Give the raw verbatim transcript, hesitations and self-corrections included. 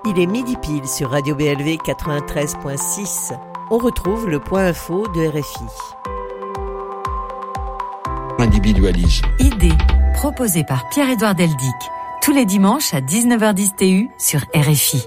Il est midi pile sur Radio B L V quatre-vingt-treize virgule six. On retrouve le point info de R F I. Individualisme. Idée, proposée par Pierre-Édouard Deldic, tous les dimanches à dix-neuf heures dix T U sur R F I.